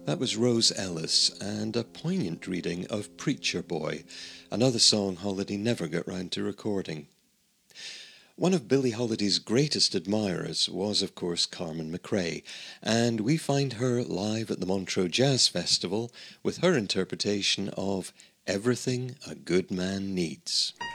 That was Rose Ellis and a poignant reading of Preacher Boy, another song Holiday never got round to recording. One of Billie Holiday's greatest admirers was, of course, Carmen McRae, and we find her live at the Montreux Jazz Festival with her interpretation of Everything a Good Man Needs.